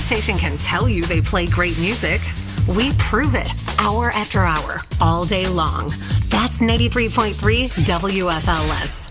station can tell you they play great music. We prove it hour after hour, all day long. That's 93.3 WFLS.